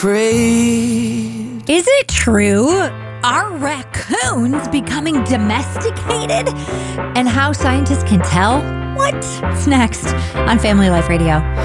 afraid. Is it true? Are raccoons becoming domesticated? And how scientists can tell? What? It's next on Family Life Radio.